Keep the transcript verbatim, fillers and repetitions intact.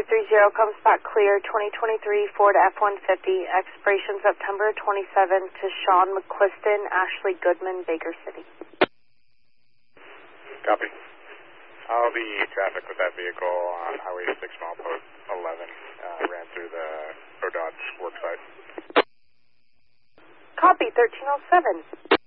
five three zero comes back clear, twenty twenty-three Ford F one fifty, expiration September twenty-seventh to Sean McQuiston, Ashley Goodman, Baker City. Copy. All the traffic with that vehicle on Highway six milepost eleven uh, ran through the Pro Dodge worksite. Copy, thirteen oh seven.